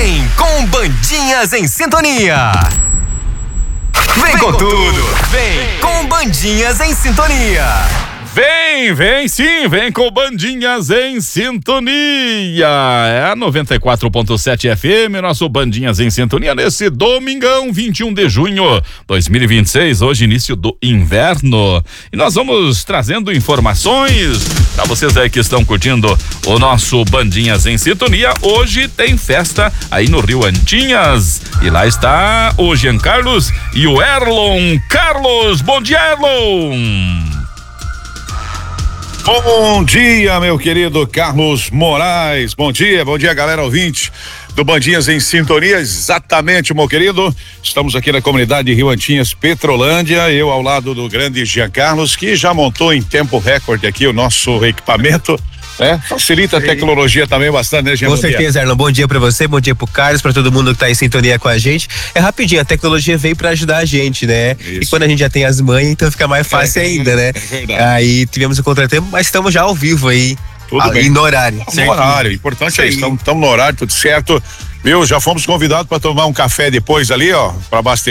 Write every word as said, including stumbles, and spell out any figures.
Vem com Bandinhas em Sintonia. Vem com tudo. Vem com Bandinhas em Sintonia. Vem, vem sim, vem com Bandinhas em Sintonia. É a noventa e quatro ponto sete F M, nosso Bandinhas em Sintonia nesse domingão, vinte e um de junho de dois mil e vinte e seis, hoje início do inverno. E nós vamos trazendo informações para vocês aí que estão curtindo o nosso Bandinhas em Sintonia. Hoje tem festa aí no Rio Antinhas e lá está o Jean Carlos e o Erlon. Carlos, bom dia, Erlon. Bom dia, meu querido Carlos Moraes. Bom dia, bom dia, galera ouvinte do Bandinhas em Sintonia. Exatamente, meu querido. Estamos aqui na comunidade Rio Antinhas, Petrolândia. Eu ao lado do grande Jean Carlos, que já montou em tempo recorde aqui o nosso equipamento. É, facilita Sim. a tecnologia também bastante, né, Jean? Com certeza, Erlon. Bom dia pra você, bom dia pro Carlos, pra todo mundo que tá em sintonia com a gente. É rapidinho, a tecnologia veio pra ajudar a gente, né? Isso. E quando a gente já tem as mães, então fica mais fácil É, ainda, né? é verdade. Aí tivemos o contratempo, mas estamos já ao vivo aí. Tudo ah, bem. E no horário. No certo? horário, importante é isso, Isso aí. estamos no horário, tudo certo. Viu, já fomos convidados para tomar um café depois ali, ó, para abastecer.